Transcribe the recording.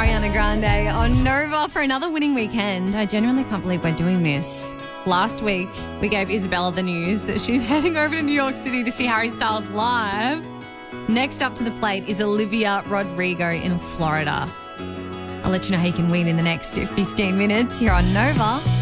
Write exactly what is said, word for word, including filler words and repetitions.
Ariana Grande on Nova for another winning weekend. I genuinely can't believe we're doing this. Last week, we gave Isabella the news that she's heading over to New York City to see Harry Styles live. Next up to the plate is Olivia Rodrigo in Florida. I'll let you know how you can win in the next fifteen minutes here on Nova.